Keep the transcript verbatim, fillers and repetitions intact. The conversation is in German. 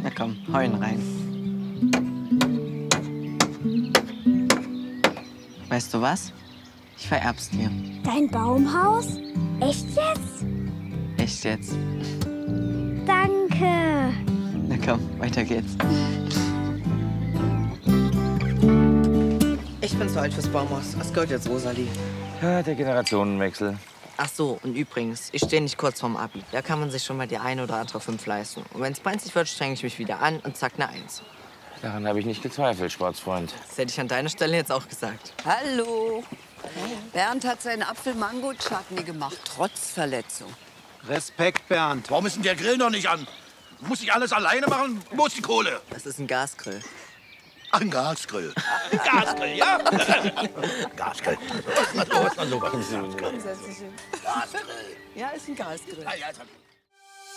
Na komm, hau ihn rein. Weißt du was? Ich vererb's dir. Dein Baumhaus? Echt jetzt? Echt jetzt? Danke. Na komm, weiter geht's. Ich bin zu alt fürs Baumhaus. Was gehört jetzt Rosalie? Ja, der Generationenwechsel. Ach so, und übrigens, ich stehe nicht kurz vorm Abi. Da kann man sich schon mal die eine oder andere fünf leisten. Und wenn es peinlich wird, strenge ich mich wieder an und zack, eine Eins. Daran habe ich nicht gezweifelt, Sportsfreund. Das hätte ich an deiner Stelle jetzt auch gesagt. Hallo. Bernd hat seinen Apfel-Mango-Chutney gemacht, trotz Verletzung. Respekt, Bernd. Warum ist denn der Grill noch nicht an? Muss ich alles alleine machen? Wo ist die Kohle? Das ist ein Gasgrill. Ach, ein Gasgrill. Ein Gasgrill, ja? Gasgrill. Was ist denn sowas? Gasgrill. Ja, ist ein Gasgrill. Ah, ja,